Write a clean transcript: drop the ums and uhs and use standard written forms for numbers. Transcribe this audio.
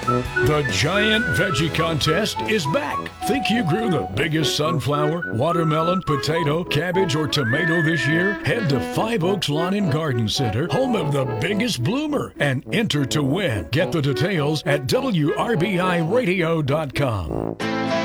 The Giant Veggie Contest is back. Think you grew the biggest sunflower, watermelon, potato, cabbage, or tomato this year? Head to Five Oaks Lawn and Garden Center, home of the biggest bloomer, and enter to win. Get the details at WRBIRadio.com.